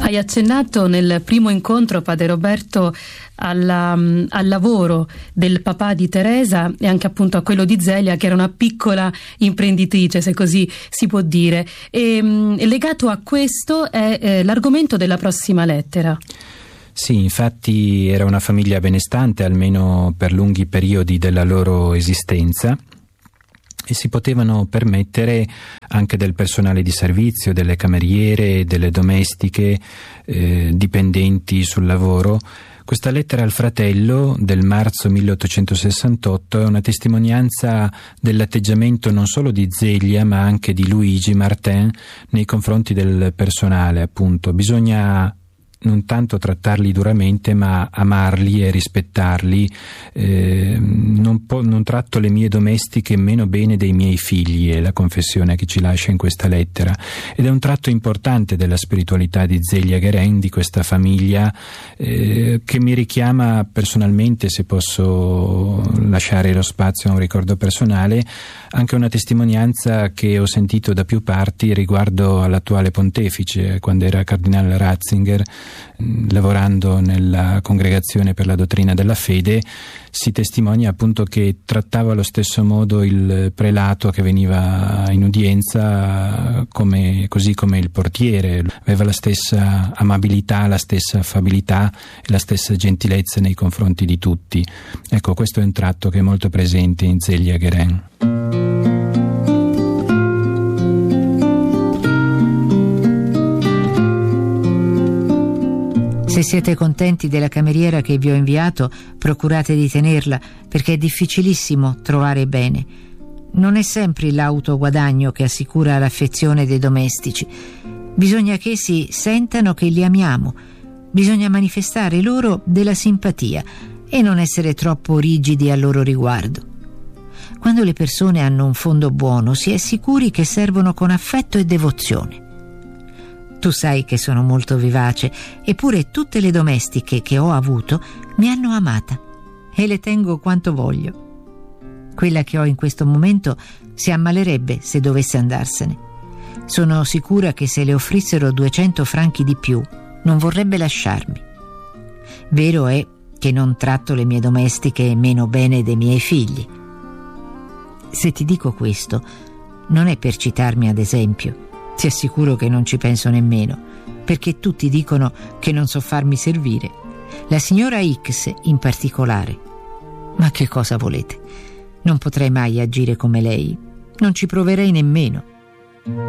Hai accennato nel primo incontro, padre Roberto, al lavoro del papà di Teresa e anche appunto a quello di Zelia, che era una piccola imprenditrice, se così si può dire. E legato a questo è l'argomento della prossima lettera. Sì, infatti era una famiglia benestante, almeno per lunghi periodi della loro esistenza, e si potevano permettere anche del personale di servizio, delle cameriere, delle domestiche, dipendenti sul lavoro. Questa lettera al fratello del marzo 1868 è una testimonianza dell'atteggiamento non solo di Zelia ma anche di Luigi Martin nei confronti del personale, appunto. Bisogna non tanto trattarli duramente ma amarli e rispettarli. Non tratto le mie domestiche meno bene dei miei figli, è la confessione che ci lascia in questa lettera, ed è un tratto importante della spiritualità di Zelia Guérin, di questa famiglia, che mi richiama personalmente, se posso lasciare lo spazio a un ricordo personale, anche una testimonianza che ho sentito da più parti riguardo all'attuale pontefice, quando era cardinale Ratzinger. Lavorando nella Congregazione per la Dottrina della Fede, si testimonia appunto che trattava allo stesso modo il prelato che veniva in udienza così come il portiere, aveva la stessa amabilità, la stessa affabilità e la stessa gentilezza nei confronti di tutti. Ecco, questo è un tratto che è molto presente in Zelia Guérin. Se siete contenti della cameriera che vi ho inviato, procurate di tenerla, perché è difficilissimo trovare bene. Non è sempre l'autoguadagno che assicura l'affezione dei domestici. Bisogna che essi sentano che li amiamo. Bisogna manifestare loro della simpatia e non essere troppo rigidi al loro riguardo. Quando le persone hanno un fondo buono, si è sicuri che servono con affetto e devozione. Tu sai che sono molto vivace, eppure tutte le domestiche che ho avuto mi hanno amata e le tengo quanto voglio. Quella che ho in questo momento si ammalerebbe se dovesse andarsene. Sono sicura che se le offrissero 200 franchi di più non vorrebbe lasciarmi. Vero è che non tratto le mie domestiche meno bene dei miei figli. Se ti dico questo, non è per citarmi ad esempio. Ti assicuro che non ci penso nemmeno, perché tutti dicono che non so farmi servire. La signora X in particolare. Ma che cosa volete? Non potrei mai agire come lei. Non ci proverei nemmeno.